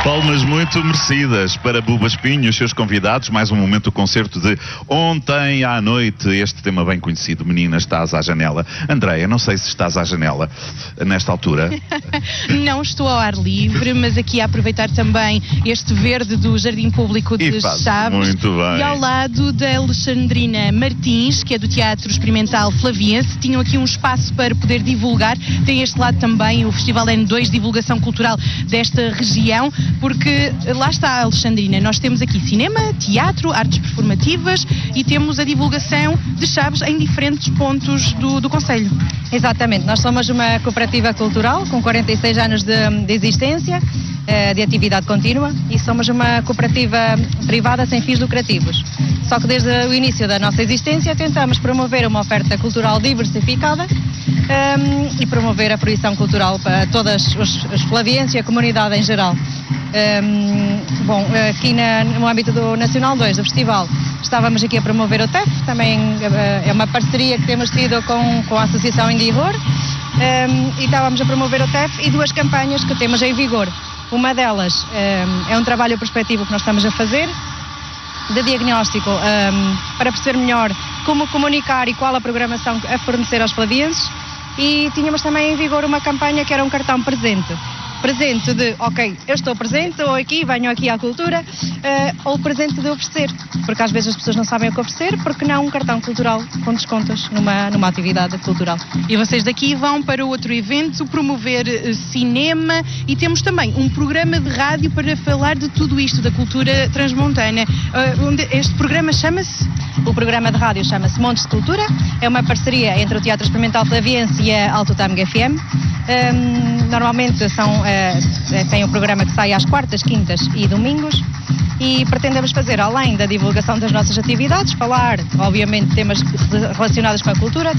Palmas muito merecidas para Buba Espinho e os seus convidados. Mais um momento do concerto de ontem à noite. Este tema bem conhecido, Menina, estás à janela. Andréia, não sei se estás à janela nesta altura. Não estou ao ar livre, mas aqui a aproveitar também este verde do Jardim Público de Chaves. Muito bem. E ao lado da Alexandrina Martins, que é do Teatro Experimental Flaviense. Tinham aqui um espaço para poder divulgar. Tem este lado também o Festival N2, divulgação cultural desta região. Porque lá está, Alexandrina, nós temos aqui cinema, teatro, artes performativas e temos a divulgação de Chaves em diferentes pontos do concelho. Exatamente, nós somos uma cooperativa cultural com 46 anos de existência, de atividade contínua, e somos uma cooperativa privada sem fins lucrativos. Só que desde o início da nossa existência tentamos promover uma oferta cultural diversificada e promover a fruição cultural para todas os flavienses e a comunidade em geral. Aqui no âmbito do Nacional 2, do festival, estávamos aqui a promover o TEF, também é uma parceria que temos tido com a Associação Indie Horror, e estávamos a promover o TEF e duas campanhas que temos em vigor. Uma delas é um trabalho prospectivo que nós estamos a fazer, de diagnóstico, para perceber melhor como comunicar e qual a programação a fornecer aos flavienses, e tínhamos também em vigor uma campanha que era um cartão presente de, ok, eu estou presente, ou aqui, venho aqui à cultura, ou presente de oferecer, porque às vezes as pessoas não sabem o que oferecer, porque não um cartão cultural com descontos numa atividade cultural. E vocês daqui vão para outro evento, promover cinema, e temos também um programa de rádio para falar de tudo isto, da cultura transmontana. Este programa chama-se? O programa de rádio chama-se Montes de Cultura, é uma parceria entre o Teatro Experimental Flaviense e a Alto Tâmega FM. Normalmente tem um programa que sai às quartas, quintas e domingos, e pretendemos fazer, além da divulgação das nossas atividades, falar, obviamente, temas relacionados com a cultura.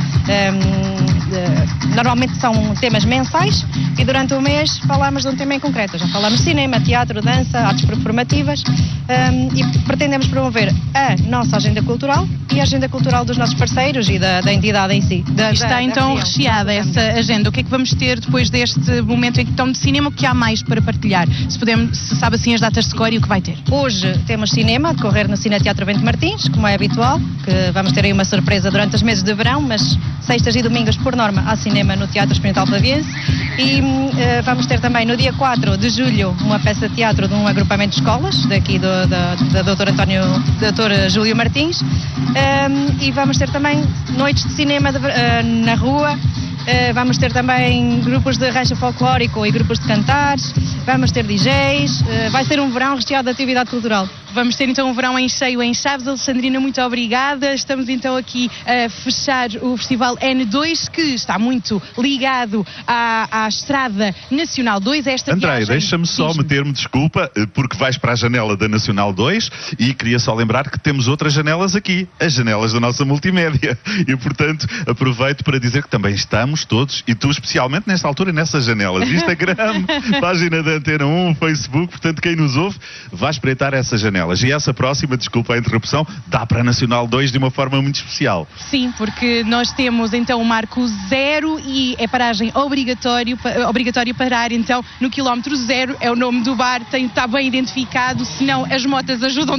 Normalmente são temas mensais, e durante o mês falamos de um tema em concreto. Já falamos de cinema, teatro, dança, artes performativas, e pretendemos promover a nossa agenda cultural e a agenda cultural dos nossos parceiros e da entidade em si. Está então recheada essa agenda. O que é que vamos ter depois deste momento em que estão de cinema? O que há mais para partilhar? Se sabe assim as datas de cor e o que vai ter? Hoje temos cinema a decorrer no Cine Teatro Bento Martins, como é habitual, que vamos ter aí uma surpresa durante os meses de verão, mas sextas e domingos, por norma, há cinema no Teatro Experimental Flaviense. E vamos ter também no dia 4 de julho uma peça de teatro de um agrupamento de escolas, daqui da Dr. Júlio Martins, e vamos ter também noites de cinema na rua. Vamos ter também grupos de rancho folclórico e grupos de cantares, vamos ter DJs, vai ser um verão recheado de atividade cultural. Vamos ter então um verão em cheio em Chaves. Alexandrina, muito obrigada. Estamos então aqui a fechar o Festival N2, que está muito ligado à Estrada Nacional 2. André, deixa-me só meter-me, desculpa, porque vais para a janela da Nacional 2 e queria só lembrar que temos outras janelas aqui, as janelas da nossa multimédia. E, portanto, aproveito para dizer que também estamos todos, e tu especialmente nesta altura, nessas janelas. Instagram, página da Antena 1, Facebook, portanto, quem nos ouve, vai espreitar essas janelas. E essa próxima, desculpa a interrupção, dá para a Nacional 2 de uma forma muito especial. Sim, porque nós temos então o marco 0 e é paragem obrigatório parar então no quilómetro 0, é o nome do bar, está bem identificado, senão as motas ajudam